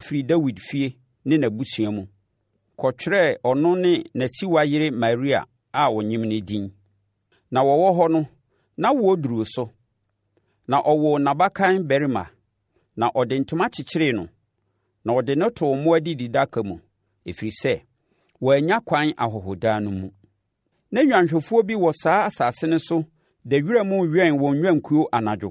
firi Dawid fie ne n'abusua mu. Kɔtwerɛ ɔno ne n'asiwa yere Maria a ɔnyem ne din. Na wɔwɔ hɔ no, na wɔduru so. Na ɔwɔ n'abakan barima, na ɔde ntoma kyekyeree no, na ɔde no too mmoa adididaka mu, ɛfiri sɛ, wɔanya kwan ahɔhodaa no mu. Na nnwanhwɛfoɔ bi wɔ saa asase no so da wira mu wɛn wɔn nnwankuo anadwo.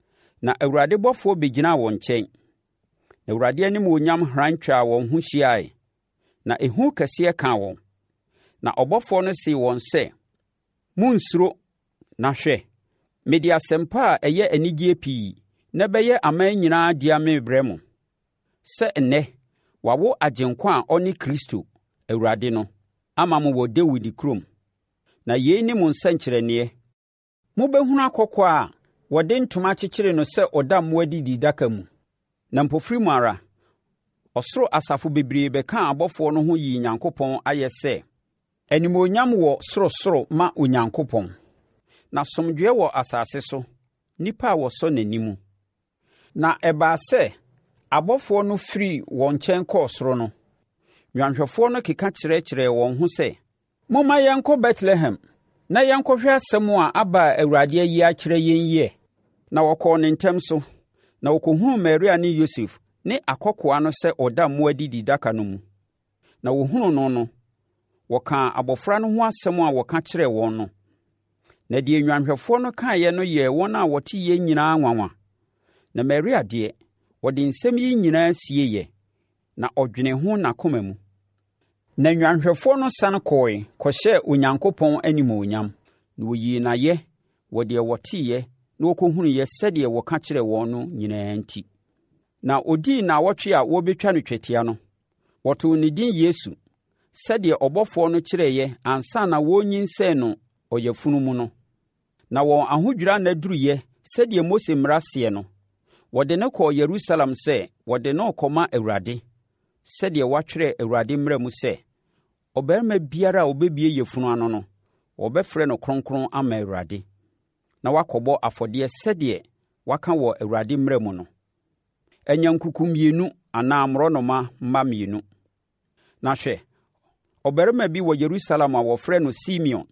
Na Awurade bɔfoɔ bɛgyinaa wɔn nkyɛn. Na Awurade animuonyam hran twaa wɔn ho hyiaeɛ, na ehu kɛseɛ kaa wɔn. Na ɔbɔfoɔ no see wɔn sɛ, “Monnsuro, na hwɛ, mede asɛmpa a ɛyɛ anigyeɛ pii na ɛbɛyɛ aman nyinaa dea merebrɛ mo. Sɛ nnɛ, wɔawo Agyenkwa a ɔne Kristo, Awurade no, ama mo wɔ Dawid kurom. Na yei ne mo nsɛnkyerɛnneɛ. Mobɛhunu akɔkɔɔ a wɔde ntoma akyekyere no sɛ ɔda mmoa adididaka mu.” Na mpofiri mu ara, ɔsoro asafo bebree bɛkaa abɔfoɔ no ho yii Onyankopɔn ayɛ sɛ, “Animuonyam wɔ sorosoro ma Onyankopɔn, na asomdwoeɛ wɔ asase so, nnipa a wɔsɔ n'anim.” Na ɛbaa sɛ abɔfoɔ no firi wɔn nkyɛn kɔɔ soro no, nnwanhwɛfoɔ no keka kyerɛkyerɛɛ wɔn ho sɛ, “Momma yɛnkɔ Betlehem na yɛnkɔhwɛ asɛm a aba a Awurade ayi akyerɛ yɛn yie.” Na wɔkɔɔ ne ntɛm so, na wɔkɔhunuu Maria ne Yosef ne akɔkoa no sɛ ɔda mmoa adididaka no mu. Na wɔhunuu no no, wɔkaa abɔfra no ho asɛm a wɔka kyerɛɛ wɔn no. Na deɛ nnwanhwɛfoɔ no kaeɛ no yɛɛ wɔn a wɔte yɛn nyinaa nwanwa. Na Maria deɛ, wɔde nsɛm yi nyinaa sieeɛ, na ɔdwenee ho n'akoma mu. Na nnwanhwɛfoɔ no sane kɔɔe kɔhyɛɛ Onyankopɔn animuonyam, na wɔyii no ayɛ wɔ deɛ wɔteeɛ na wɔkɔhunuiɛ sɛdeɛ wɔka kyerɛɛ wɔn no nyinaa nti. Na ɔdii nnaawɔtwe a wɔbɛtwa no twetia no, wɔtoo ne din Yesu, sɛdeɛ ɔbɔfoɔ no kyerɛeɛ ansa na wɔnyinsɛn no ɔyafunu mu no. Na wɔn ahodwira nna duruyɛ sɛdeɛ Mose mmara seɛ no, wɔde no kɔɔ Yerusalem sɛ wɔde no rekɔma Awurade, sɛdeɛ wɔatwerɛ Awurade mmara mu sɛ, ɔbarima biara a ɔbɛbie yafunu ano no, wɔbɛfrɛ no kronkron ama Awurade, na wakɔbɔ afɔdeɛ sɛdeɛ waka wɔ Awurade mmara mu no. Ɛnyɛ nkuku mmienu anaa mmorɔnoma mma mmienu. Na hwɛ, ɔbarima bi wɔ Yerusalem a wɔfrɛ no Simeon.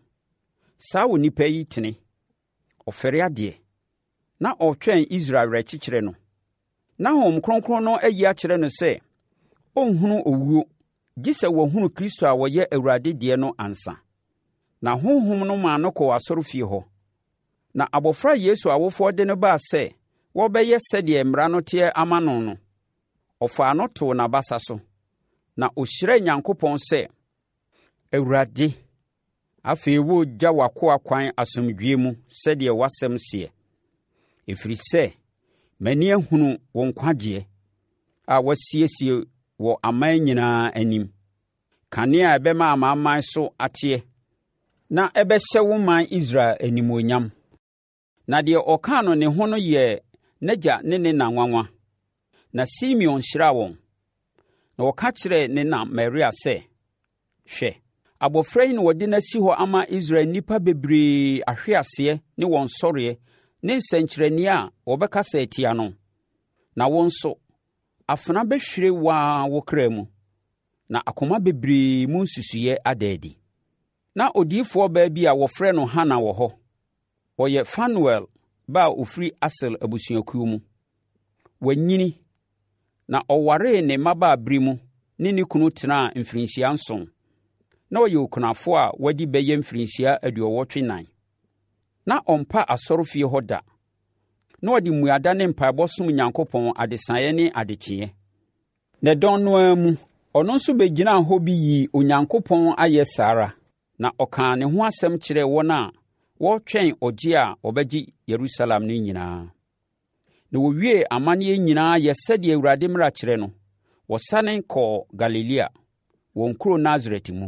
Saa onipa yi tene, ɔfɛre adeɛ, na ɔretwɛn Israel werɛkyekyerɛ no. Na Honhom Kronkron no ayi akyerɛ no sɛ, ɔnhunu owuo, gye sɛ wahunu Kristo a wɔyɛ Awurade deɛ no ansa. Na Honhom no maa no kɔɔ asɔrefie hɔ. Na abɔfra Yesu awofoɔ de no baa sɛ wɔbɛyɛ sɛdeɛ mmara no teɛ ama no no, ɔfaa no too n'abasa so, na ɔhyirɛɛ Onyankopɔn sɛ, “Awurade, afei wɔregya w'akoa kwan asomdwoeɛ mu sɛdeɛ w'asɛm seɛ. Ɛfiri sɛ, m'ani ahunu wo nkwagyeɛ a wɔasiesie wɔ aman nyinaa anim, kanea a ɛbɛma amanaman so ateɛ, na ɛbɛhyɛ wo man Israel animuonyam.” Na deɛ ɔkaa no ne ho no yɛɛ n'agya ne ne na nwanwa. Na Simeon hyiraa wɔn. Na ɔka kyerɛɛ ne na Maria sɛ, “Hwɛ, abɔfra yi na wɔde no asi hɔ ama Israel nnipa bebree ahweaseɛ ne wɔn sɔreɛ ne nsɛnkyerɛnneɛ a wɔbɛkasa atia no. Na wo nso, afena bɛhwire waa wo kra mu, na akoma bebree mu nsusuiɛ ada adi.” Na odiyifoɔ baa bi a wɔfrɛ no Hana wɔ hɔ. Ɔyɛ Fanuel ba a ɔfiri Asel abusuakuo mu. Wanyini, na ɔwaree ne mmabaabere mu ne ne kunu tenaa mfirinhyia 7. Na ɔyɛ okunafoɔ a wadi bɛyɛ mfirinhyia 84. Na ɔmpa asɔrefie hɔ da. Na ɔde mmuada ne mpaebɔ som Onyankopɔn adesaeɛ ne adekyeeɛ. Na dɔn no ara mu, ɔno nso bɛgyinaa hɔ bi yii Onyankopɔn ayɛ saa ara, na ɔkaa ne ho asɛm kyerɛɛ wɔn a wɔretwɛn ɔgye a ɔbɛgye Yerusalem no nyinaa. Na wɔwiee amanneɛ nyinaa yɛ sɛdeɛ Awurade mmara kyerɛ no, wɔsane kɔɔ Galilea, wɔn kuro Nasaret mu.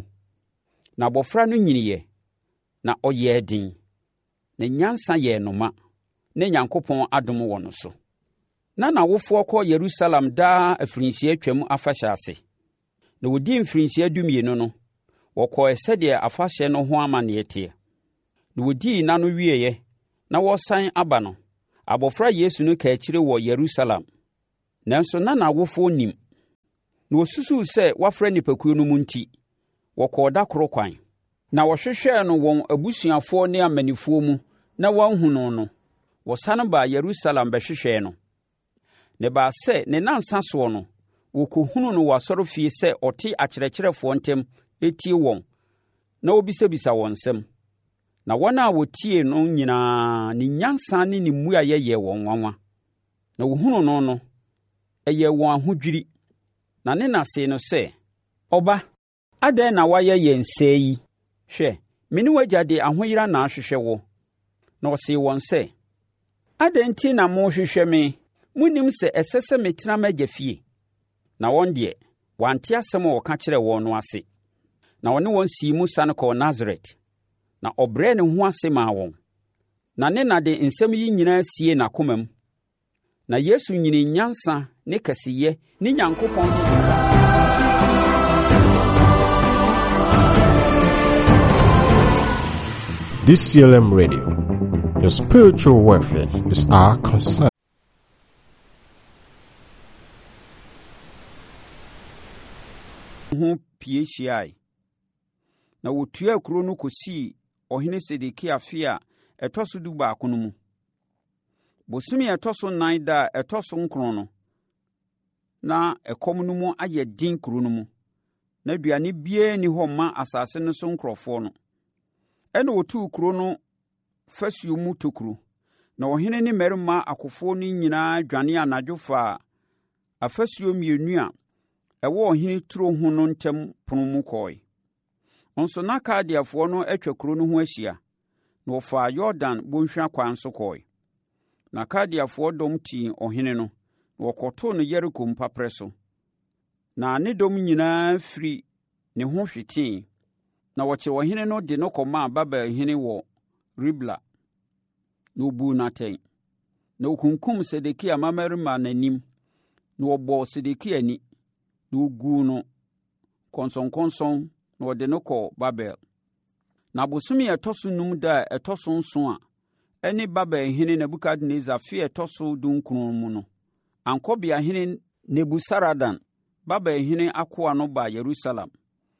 Na abɔfra no nyiniiɛ, na ɔyɛɛ den, na nyansa yɛɛ no ma, na Onyankopɔn adom wɔ no so. Na n'awofoɔ kɔ Yerusalem daa afirinhyia twam afahyɛ ase. Na wɔdii mfirinhyia 12 no, wɔkɔɔ sɛdeɛ afahyɛ no ho amanneɛ teɛ. Na wɔdii nna no wieeɛ, na wɔresan aba no, abɔfra Yesu no kaa akyire wɔ Yerusalem. Nanso na n'awofoɔ nim. na wɔsusuu sɛ wɔafrɛ nnipakuo no mu nti, wɔkɔɔ da koro kwan. Na wɔhwehwɛɛ no wɔn abusuafoɔ ne amanifoɔ mu na wɔanhu no no, wɔsane baa Yerusalem bɛhwehwɛɛ no. Ne baa sɛ ne nnansa soɔ no, wɔkɔhunu no wɔ asɔrefie sɛ ɔte akyerɛkyerɛfoɔ ntam tie wɔn na wɔbisabisa wɔn nsɛm. Na wɔn a wɔtie no nyinaa ne nyansa ne ne mmuayɛ yɛɛ wɔn nwanwa. Na wɔhunu no no, ɛyɛɛ wɔn ahodwiri. Na ne na see no sɛ, “Ɔba, adɛn na woayɛ yɛn sɛɛ yi? Hwɛ, me ne w'agya de ahoyera na ahwehwɛ wo.” Na ɔsee wɔn sɛ, “Adɛn nti na morehwehwɛ me? Monnim sɛ ɛsɛ sɛ metena m'agya fie?” Na wɔn deɛ, wɔante asɛm a ɔka kyerɛɛ wɔn no ase. Na ɔne wɔn sii mu sane kɔɔ Nasaret. Na ɔbrɛɛ ne ho ase maa wɔn. Na ne na de nsɛm yi nyinaa sie n'akoma mu. Na Yesu nyini nyansa ne kɛseyɛ ne Nyankopɔn. DCLM Radio. Your spiritual welfare is our concern. Ho pie hyiae. Na wɔtua kuro no kɔsii ɔhene Sedekia fe a ɛtɔ so 12 no mu. Bosome a ɛtɔ so 9 da a ɛtɔ so 9 no, na ɛkɔm no mu ayɛ den kuro no mu, na aduane biara nni hɔ mma asase no so nkurɔfoɔ no. Ɛna wɔtuu kuro no fasuo mu tokuro, na ɔhene ne mmarima akofoɔ no nyinaa dwane anadwo faa afasuo mmienu a ɛwɔ ɔhene turo ho no ntam pono mu kɔe. Nso na Kaldeafoɔ no atwa kuro no ho ahyia, na wɔfaa Yordan bɔnhwa kwan so kɔe. Na Kaldeafoɔ dɔm tii ɔhene no, na wɔkɔtoo no Yeriko mpaprɛ so. Na ne dɔm nyinaa firi ne ho hwetee, na wɔkyeree ɔhene no de no kɔmaa Babelhene wɔ Ribla, na obuu no atɛn. Na wɔkunkum Sedekia mmabarima n'anim, na wɔbɔɔ Sedekia ani, na wɔguu no kɔnsɔnkɔnsɔn, na wɔde no kɔɔ Babel. Na bosome a ɛtɔ so 5 da a ɛtɔ so 7 a ɛne Babelhene Nebukadnessar fe a ɛtɔ so 19 mu no, Ankɔbeahene Nebusaradan, Babelhene akoa no baa Yerusalem.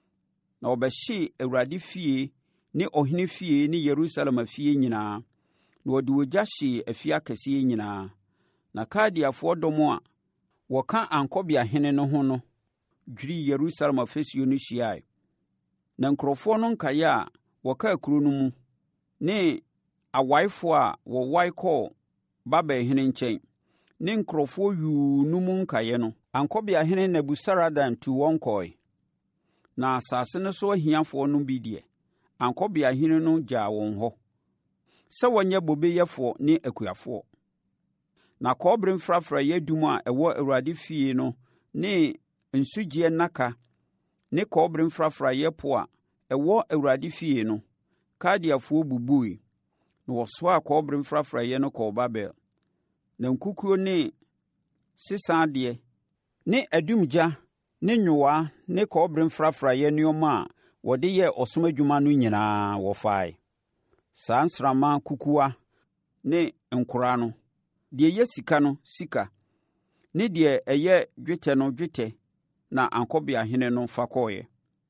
Na wɔbɛhyee Awurade fie ne ɔhene fie ne Yerusalem afie nyinaa, na wɔde ogya hyee afie akɛseɛ nyinaa. Na Kaldeafoɔ dɔm a wɔka Ankɔbeahene no ho no dwirii Yerusalem afasuo no hyiae. Na nkurɔfoɔ no nkaeɛ a wɔkaa kuro no mu ne awaefoɔ a wɔwae kɔɔ Babelhene nkyɛn ne nkurɔfoɔ yuu no mu nkaeɛ no, Ankɔbeahene Nebusaradan tuu wɔn kɔe. Na asase no so ahiafoɔ no bi deɛ, Ankɔbeahene no gyaa wɔn hɔ sɛ wɔnyɛ bobeyɛfoɔ ne akuafoɔ. Na kɔbere mfrafraeɛ 10 a ɛwɔ Awurade fie no ne nsugyeɛ nnaka ne kɔbere mfrafraeɛ po a ɛwɔ Awurade fie no, Kaldeafoɔ bubui, na wɔsoaa kɔbere mfrafraeɛ no kɔɔ Babel. Na nkukuo ne sesadeɛ ne adumgya ne nwowaa ne kɔbere mfrafraeɛ nneɛma a wɔde yɛ ɔsom adwuma no nyinaa wɔfae. Saa nsramma kukuwa ne nkora no, deɛ ɛyɛ sika no sika, ne deɛ ɛyɛ dwetɛ no dwetɛ, na Ankɔbeahene no fa kɔɔeɛ.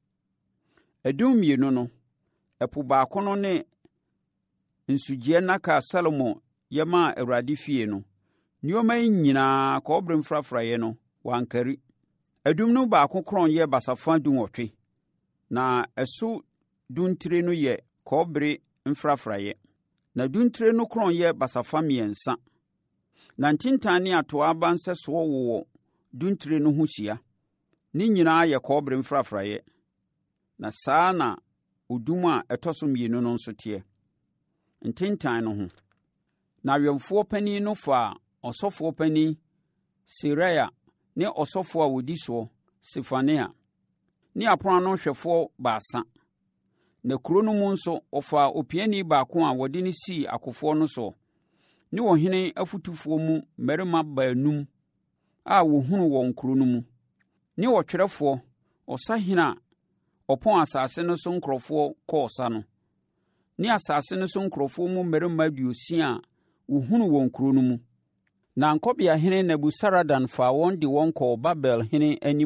12 no, ɛpo baako no ne nsugyeɛ nnaka a Salomo yɛmaa Awurade fie no, nneɛma yi nyinaa kɔbere mfrafraeɛ no wankari. Adum no baako korɔn yɛ basafa 18, na ɛso duntire no yɛ kɔbere mfrafraeɛ, na duntire no korɔn yɛ basafa 3. Na ntintan ne atoa aba nsɛsoɔ wowɔ duntire no ho hyia. Ne nyinaa yɛ kɔbere mfrafraeɛ. Na saa na odum a ɛtɔ so 2 no nso teɛ, ntintan no ho. Na awɛmfoɔ panin no faa ɔsɔfoɔ panin Seraia ne ɔsɔfoɔ a wɔdi soɔ Sefania ne aponoanohwɛfoɔ 3. Na kuro no mu nso ɔfaa opiani baako a wɔde no sii akofoɔ no so, ne ɔhene afotufoɔ mu mmarima 5 a wɔhunu wɔn kuro no mu, ne ɔtwerɛfoɔ, ɔsahene a ɔpɔn asase no so nkurɔfoɔ kɔɔ sa no, ne asase no so nkurɔfoɔ mu mmarima 60 a wɔhunu wɔn kuro no mu. Na Ankɔbeahene Nebusaradan faa wɔn de wɔn kɔɔ Babelhene anim